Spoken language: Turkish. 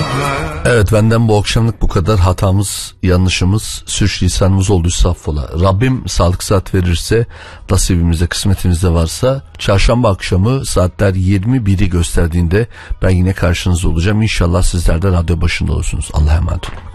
Evet, benden bu akşamlık bu kadar. Hatamız, yanlışımız, sürçülisanımız olduysa affola. Rabbim sağlık saat verirse, nasibimizde, kısmetimizde varsa çarşamba akşamı saatler 21'i gösterdiğinde ben yine karşınızda olacağım. İnşallah sizler de radyo başında olursunuz. Allah'a emanet olun.